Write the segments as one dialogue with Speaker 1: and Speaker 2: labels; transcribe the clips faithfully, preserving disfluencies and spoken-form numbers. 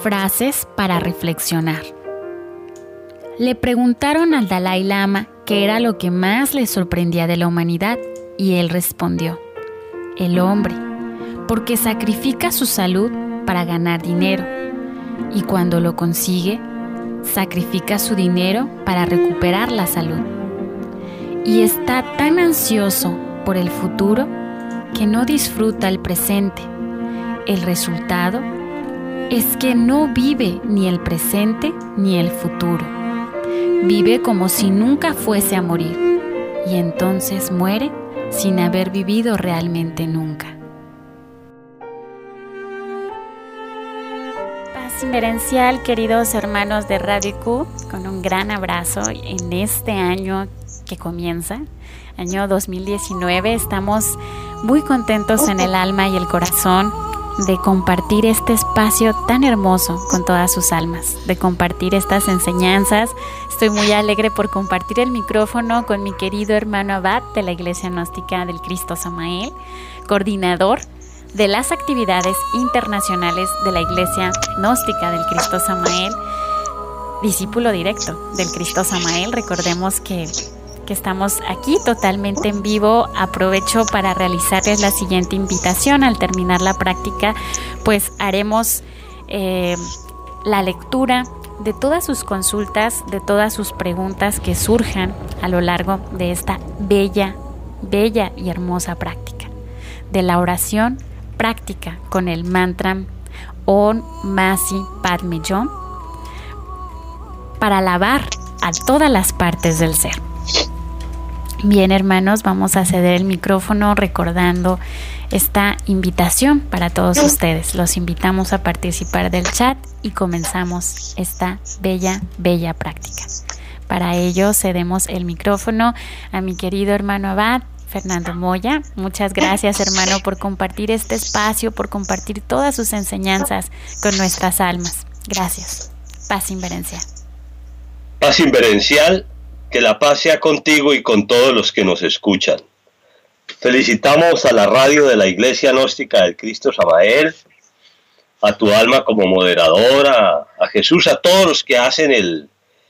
Speaker 1: Frases para reflexionar. Le preguntaron al Dalai Lama qué era lo que más le sorprendía de la humanidad y él respondió: el hombre, porque sacrifica su salud para ganar dinero y cuando lo consigue, sacrifica su dinero para recuperar la salud. Y está tan ansioso por el futuro que no disfruta el presente. El resultado es que no vive ni el presente ni el futuro. Vive como si nunca fuese a morir y entonces muere sin haber vivido realmente nunca. Paz inverencial, queridos hermanos de Radio Q, con un gran abrazo en este año que comienza, año dos mil diecinueve. Estamos muy contentos en el alma y el corazón de compartir este espacio tan hermoso con todas sus almas, de compartir estas enseñanzas. Estoy muy alegre por compartir el micrófono con mi querido hermano Abad de la Iglesia Gnóstica del Cristo Samael, coordinador de las actividades internacionales de la Iglesia Gnóstica del Cristo Samael, discípulo directo del Cristo Samael. Recordemos que que estamos aquí totalmente en vivo. Aprovecho para realizarles la siguiente invitación. Al terminar la práctica, pues haremos eh, la lectura de todas sus consultas, de todas sus preguntas que surjan a lo largo de esta bella, bella y hermosa práctica de la oración práctica con el mantra Om Masi Padme Hum para alabar a todas las partes del ser. Bien, hermanos, vamos a ceder el micrófono recordando esta invitación para todos ustedes. Los invitamos a participar del chat y comenzamos esta bella, bella práctica. Para ello cedemos el micrófono a mi querido hermano Abad, Fernando Moya. Muchas gracias, hermano, por compartir este espacio, por compartir todas sus enseñanzas con nuestras almas. Gracias. Paz inverencial.
Speaker 2: Paz inverencial. Que la paz sea contigo y con todos los que nos escuchan. Felicitamos a la radio de la Iglesia Gnóstica del Cristo Samael, a tu alma como moderadora, a Jesús, a todos los que hacen el,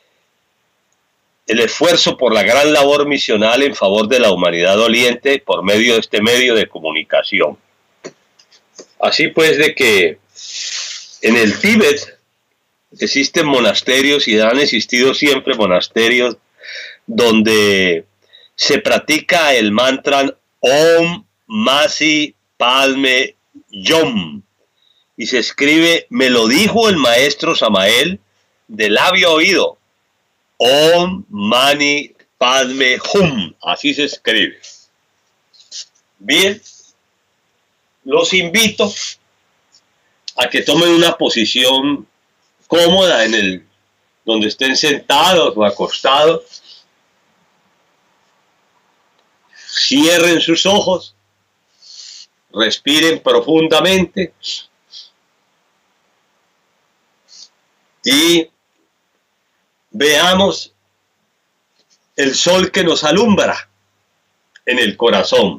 Speaker 2: el esfuerzo por la gran labor misional en favor de la humanidad doliente por medio de este medio de comunicación. Así pues, de que en el Tíbet existen monasterios y han existido siempre monasterios donde se practica el mantra Om Masi Padme Hum y se escribe, me lo dijo el maestro Samael de labio a oído, Om Mani Padme Hum, así se escribe. Bien, los invito a que tomen una posición cómoda en el donde estén sentados o acostados. Cierren sus ojos, respiren profundamente y veamos el sol que nos alumbra en el corazón.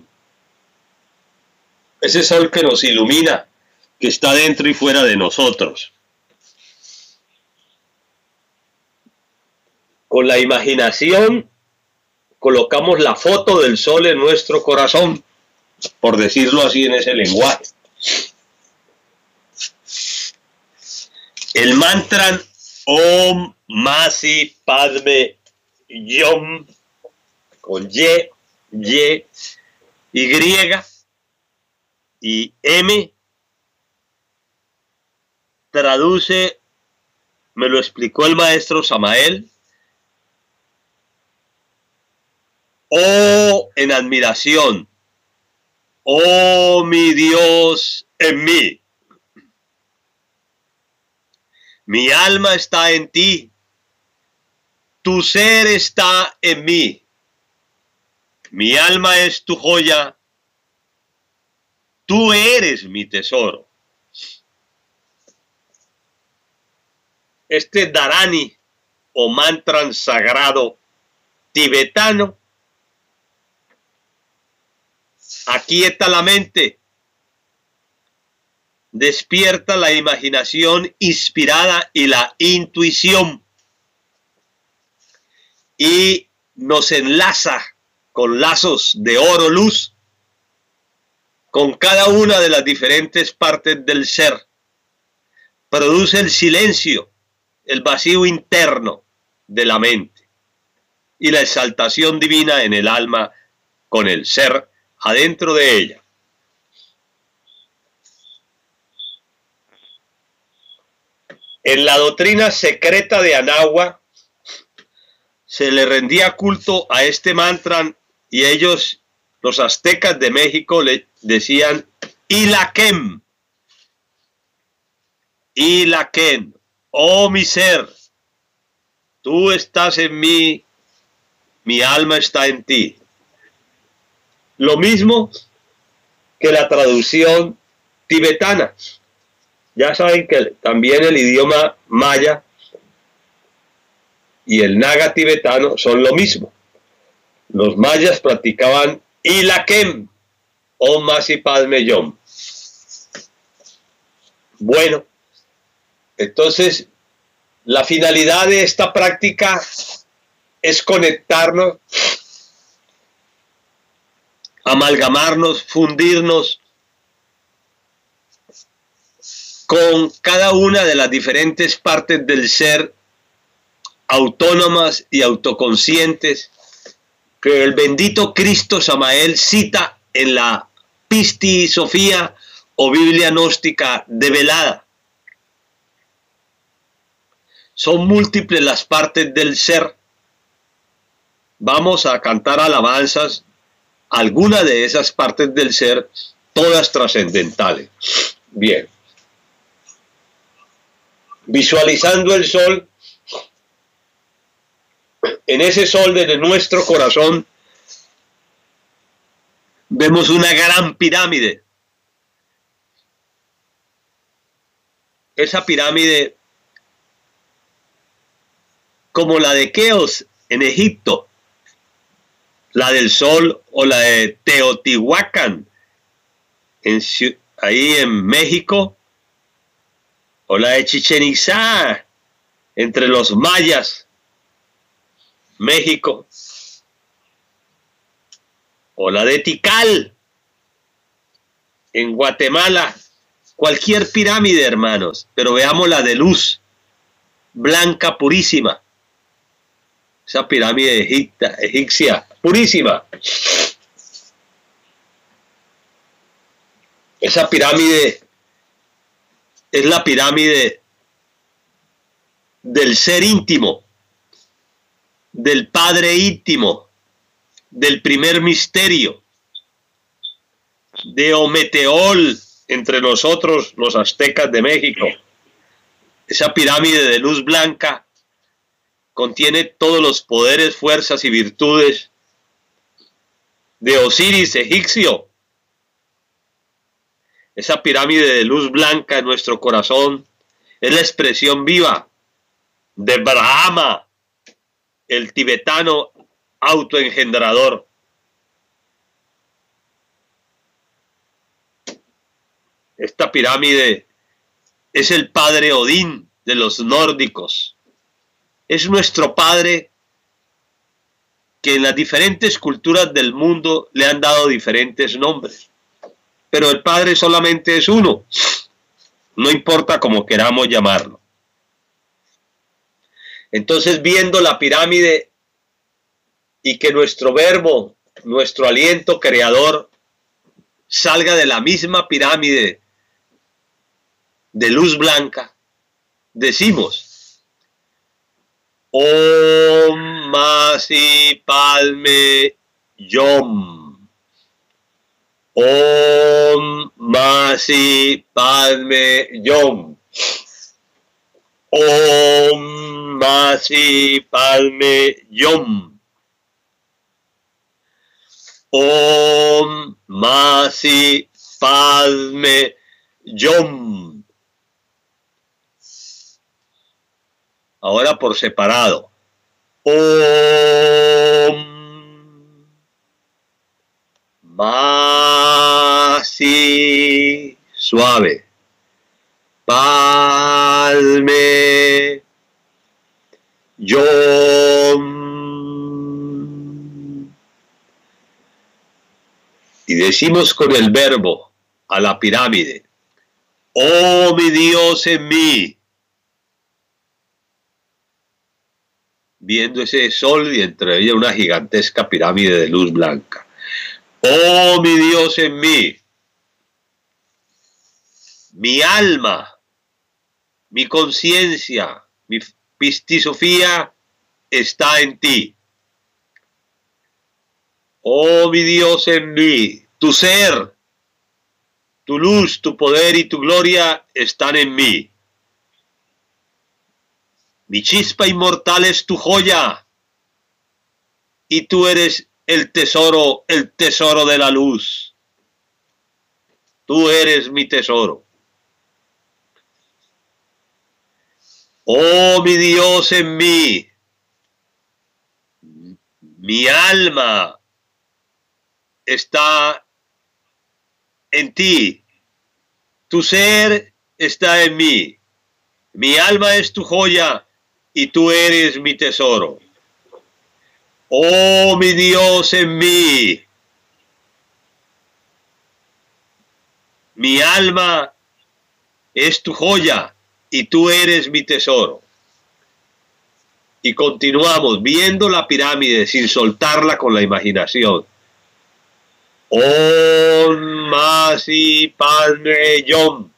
Speaker 2: Ese sol que nos ilumina, que está dentro y fuera de nosotros. Con la imaginación colocamos la foto del sol en nuestro corazón, por decirlo así en ese lenguaje. El mantra Om Masi Padme Hum, con Y, Y, Y y M, traduce, me lo explicó el maestro Samael, oh, en admiración, oh mi Dios en mí, mi alma está en ti, tu ser está en mí, mi alma es tu joya, tú eres mi tesoro. Este dharani o mantra sagrado tibetano aquieta la mente, despierta la imaginación inspirada y la intuición y nos enlaza con lazos de oro luz con cada una de las diferentes partes del ser. Produce el silencio, el vacío interno de la mente y la exaltación divina en el alma con el ser adentro de ella. En la doctrina secreta de Anahua se le rendía culto a este mantra y ellos, los aztecas de México, le decían Ilaquem. Ilaquem, oh mi ser, tú estás en mí, mi alma está en ti. Lo mismo que la traducción tibetana. Ya saben que también el idioma maya y el naga tibetano son lo mismo. Los mayas practicaban Ilaquem, Om Masi Padme Yom. Bueno, entonces la finalidad de esta práctica es conectarnos, amalgamarnos, fundirnos con cada una de las diferentes partes del ser autónomas y autoconscientes que el bendito Cristo Samael cita en la Pisti Sofía o Biblia gnóstica develada. Son múltiples las partes del ser. Vamos a cantar alabanzas, algunas de esas partes del ser, todas trascendentales. Bien. Visualizando el sol, en ese sol desde nuestro corazón vemos una gran pirámide. Esa pirámide, como la de Keops en Egipto, la del sol, o la de Teotihuacán en, ahí en México, o la de Chichén Itzá entre los mayas, México, o la de Tikal en Guatemala. Cualquier pirámide, hermanos, pero veamos la de luz blanca purísima, esa pirámide egipta, egipcia purísima. Esa pirámide es la pirámide del ser íntimo, del Padre íntimo, del primer misterio, de Ometeotl entre nosotros los aztecas de México. Esa pirámide de luz blanca contiene todos los poderes, fuerzas y virtudes de Osiris egipcio. Esa pirámide de luz blanca en nuestro corazón es la expresión viva de Brahma, el tibetano autoengendrador. Esta pirámide es el padre Odín de los nórdicos. Es nuestro padre que en las diferentes culturas del mundo le han dado diferentes nombres. Pero el Padre solamente es uno, no importa cómo queramos llamarlo. Entonces, viendo la pirámide y que nuestro verbo, nuestro aliento creador, salga de la misma pirámide de luz blanca, decimos Om Masi Padme Yom. Om Masi Padme Yom. Om Masi Padme Yom. Om Masi Padme Yom. Ahora por separado. Om Masi, suave. Padme Yom. Y decimos con el verbo a la pirámide: oh mi Dios en mí, viendo ese sol y entre ella una gigantesca pirámide de luz blanca. Oh mi Dios en mí, mi alma, mi conciencia, mi pistisofía está en ti. Oh mi Dios en mí, tu ser, tu luz, tu poder y tu gloria están en mí. Mi chispa inmortal es tu joya y tú eres el tesoro, el tesoro de la luz. Tú eres mi tesoro. Oh mi Dios en mí, mi alma está en ti, tu ser está en mí, mi alma es tu joya y tú eres mi tesoro. Oh mi Dios en mí, mi alma es tu joya y tú eres mi tesoro. Y continuamos viendo la pirámide sin soltarla con la imaginación. Om Masi Padme Yom.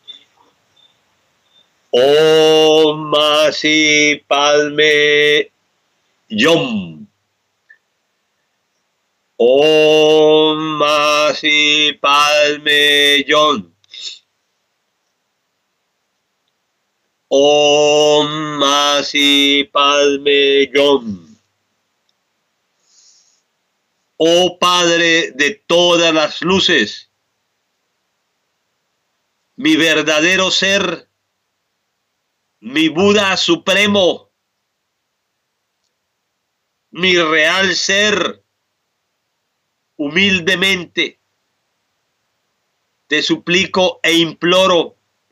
Speaker 2: Om Masi Padme Yom. Om Masi Padme Yom. Om Masi Padme Yom. Oh Padre de todas las luces, mi verdadero ser, mi Buda supremo, mi real ser, humildemente te suplico e imploro,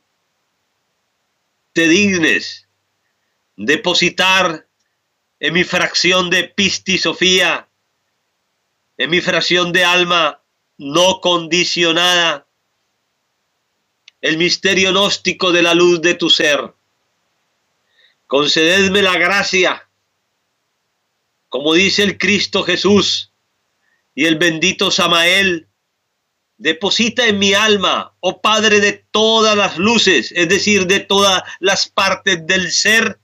Speaker 2: te dignes depositar en mi fracción de pistisofía, en mi fracción de alma no condicionada, el misterio gnóstico de la luz de tu ser. Concededme la gracia, como dice el Cristo Jesús y el bendito Samael, deposita en mi alma, oh Padre de todas las luces, es decir, de todas las partes del ser,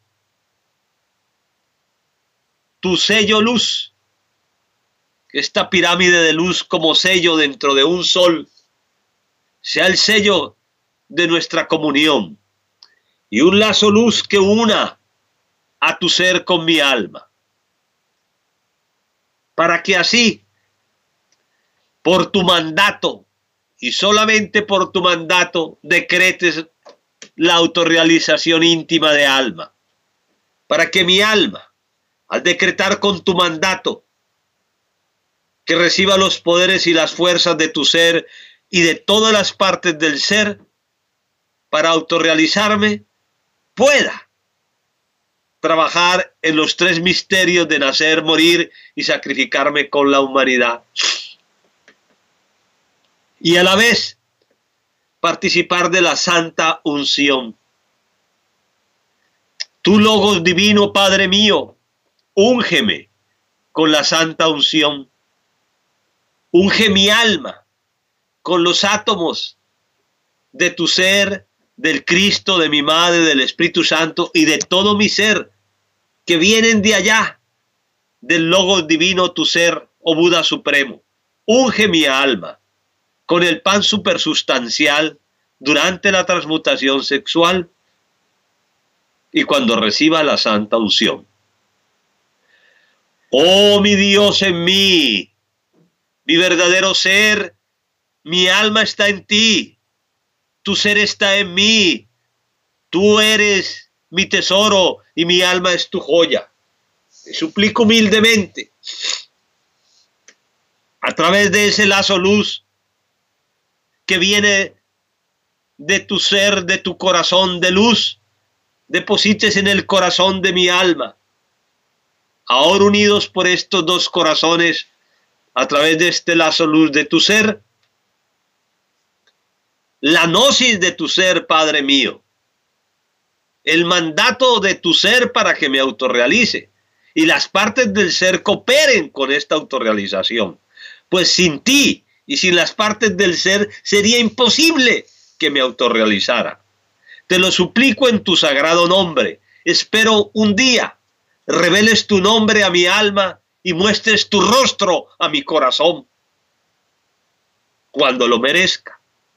Speaker 2: tu sello luz. Esta pirámide de luz como sello dentro de un sol sea el sello de nuestra comunión y un lazo luz que una a tu ser con mi alma, para que así, por tu mandato y solamente por tu mandato, decretes la autorrealización íntima de alma, para que mi alma, al decretar con tu mandato que reciba los poderes y las fuerzas de tu ser y de todas las partes del ser, para autorrealizarme, pueda trabajar en los tres misterios de nacer, morir y sacrificarme con la humanidad. Y a la vez participar de la santa unción. Tu Logos divino, Padre mío, úngeme con la santa unción. Unge mi alma con los átomos de tu ser, del Cristo, de mi Madre, del Espíritu Santo y de todo mi ser, que vienen de allá, del Logos divino, tu ser, oh Buda supremo. Unge mi alma con el pan supersustancial durante la transmutación sexual y cuando reciba la santa unción. Oh mi Dios en mí, mi verdadero ser, mi alma está en ti, tu ser está en mí, tú eres mi tesoro y mi alma es tu joya. Te suplico humildemente, a través de ese lazo luz que viene de tu ser, de tu corazón de luz, deposites en el corazón de mi alma. Ahora unidos por estos dos corazones, a través de este lazo luz de tu ser, la gnosis de tu ser, Padre mío, el mandato de tu ser para que me autorrealice y las partes del ser cooperen con esta autorrealización, pues sin ti y sin las partes del ser sería imposible que me autorrealizara. Te lo suplico en tu sagrado nombre. Espero un día reveles tu nombre a mi alma y muestres tu rostro a mi corazón cuando lo merezca.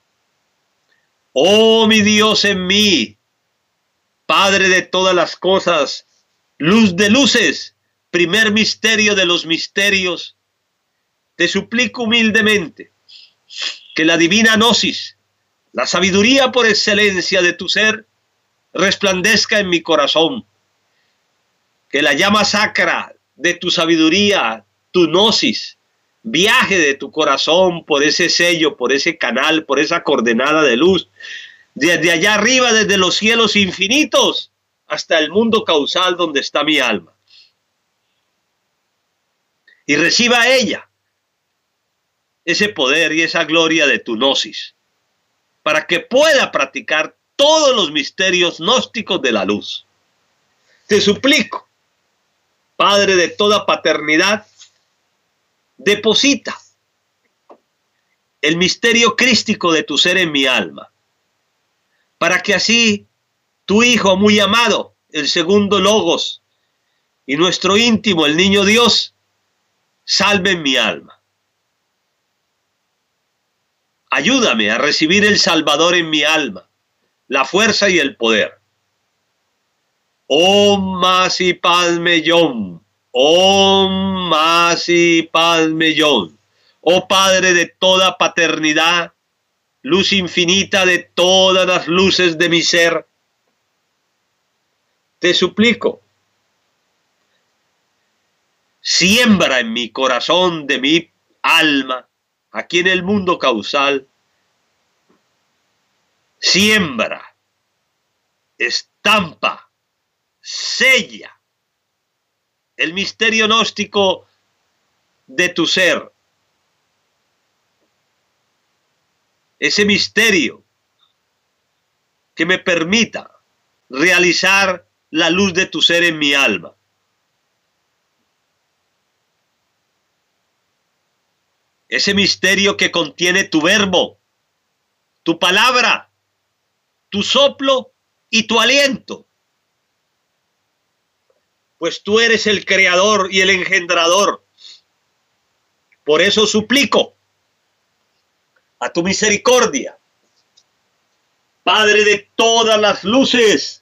Speaker 2: Oh mi Dios en mí, Padre de todas las cosas, luz de luces, primer misterio de los misterios, te suplico humildemente que la divina gnosis, la sabiduría por excelencia de tu ser, resplandezca en mi corazón, que la llama sacra de tu sabiduría, tu gnosis, viaje de tu corazón por ese sello, por ese canal, por esa coordenada de luz, desde allá arriba, desde los cielos infinitos, hasta el mundo causal donde está mi alma. Y reciba ella ese poder y esa gloria de tu gnosis, para que pueda practicar todos los misterios gnósticos de la luz. Te suplico, Padre de toda paternidad, deposita el misterio crístico de tu ser en mi alma, para que así tu Hijo muy amado, el segundo Logos, y nuestro íntimo, el Niño Dios, salven mi alma. Ayúdame a recibir el Salvador en mi alma, la fuerza y el poder. Om Masi Padme Hum, Om Masi Padme Hum. Oh Padre de toda paternidad, luz infinita de todas las luces de mi ser, te suplico, siembra en mi corazón de mi alma, aquí en el mundo causal, siembra, estampa, sella el misterio gnóstico de tu ser, ese misterio que me permita realizar la luz de tu ser en mi alma. Ese misterio que contiene tu verbo, tu palabra, tu soplo y tu aliento. Pues tú eres el creador y el engendrador. Por eso suplico a tu misericordia, Padre de todas las luces,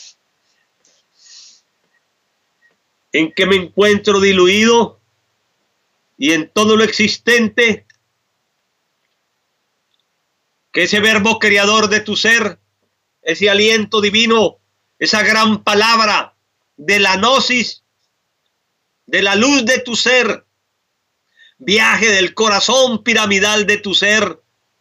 Speaker 2: en que me encuentro diluido y en todo lo existente, que ese verbo creador de tu ser, ese aliento divino, esa gran palabra de la gnosis, de la luz de tu ser, viaje del corazón piramidal de tu ser,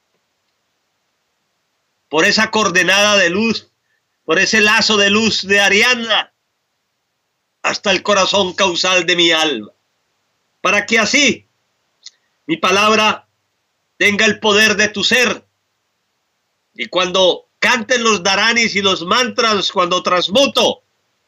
Speaker 2: por esa coordenada de luz, por ese lazo de luz de Ariadna, hasta el corazón causal de mi alma, para que así mi palabra tenga el poder de tu ser, y cuando canten los dharanis y los mantras, cuando transmuto,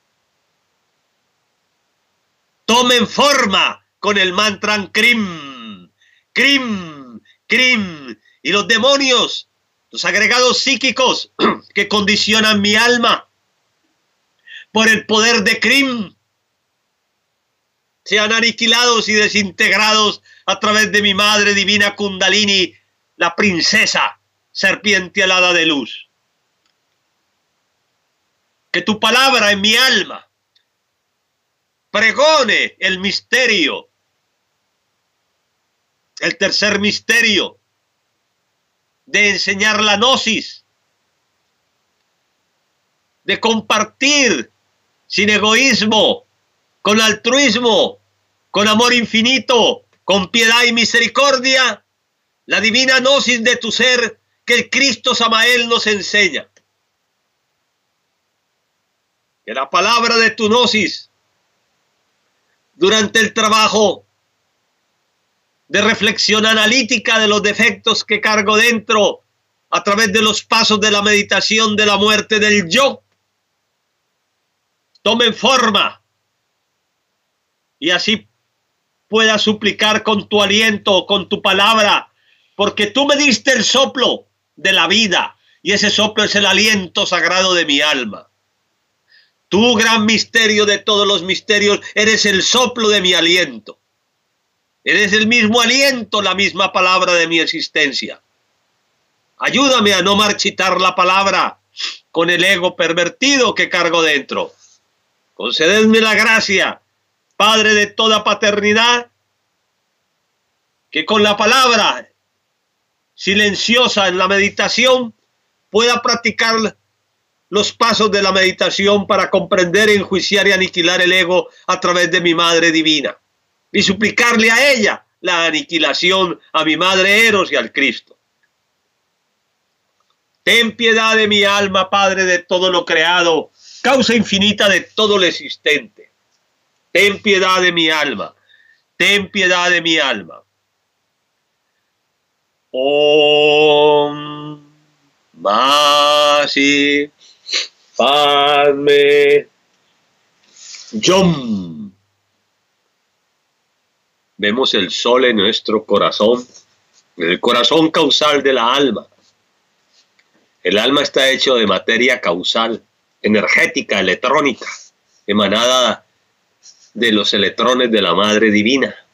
Speaker 2: tomen forma con el mantra Krim, Krim, Krim, y los demonios, los agregados psíquicos que condicionan mi alma, por el poder de Krim, sean aniquilados y desintegrados a través de mi madre divina Kundalini, la princesa serpiente alada de luz. Que tu palabra en mi alma pregone el misterio, el tercer misterio de enseñar la gnosis, de compartir sin egoísmo, con altruismo, con amor infinito, con piedad y misericordia, la divina gnosis de tu ser que el Cristo Samael nos enseña. Que la palabra de tu gnosis, durante el trabajo de reflexión analítica de los defectos que cargo dentro, a través de los pasos de la meditación de la muerte del yo, tomen forma y así pueda suplicar con tu aliento, con tu palabra, porque tú me diste el soplo de la vida y ese soplo es el aliento sagrado de mi alma. Tú, gran misterio de todos los misterios, eres el soplo de mi aliento. Eres el mismo aliento, la misma palabra de mi existencia. Ayúdame a no marchitar la palabra con el ego pervertido que cargo dentro. Concededme la gracia, Padre de toda paternidad, que con la palabra silenciosa en la meditación pueda practicar los pasos de la meditación para comprender, enjuiciar y aniquilar el ego a través de mi Madre Divina y suplicarle a ella la aniquilación, a mi Madre Eros y al Cristo. Ten piedad de mi alma, Padre de todo lo creado, causa infinita de todo lo existente. Ten piedad de mi alma, ten piedad de mi alma. Om Masi Padme Yom. Vemos el sol en nuestro corazón, en el corazón causal de la alma. El alma está hecho de materia causal, energética, electrónica, emanada de los electrones de la Madre Divina.